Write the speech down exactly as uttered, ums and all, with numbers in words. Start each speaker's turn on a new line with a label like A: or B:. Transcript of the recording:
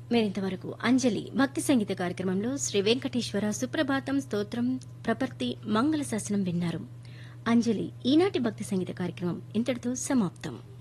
A: మీరింతవరకు అంజలి భక్తి సంగీత కార్యక్రమంలో శ్రీ వెంకటేశ్వర సుప్రభాతం స్తోత్రం ప్రపర్తి మంగళ శాసనం విన్నారు. అంజలి ఈనాటి భక్తి సంగీత కార్యక్రమం ఇంతటితో సమాప్తం.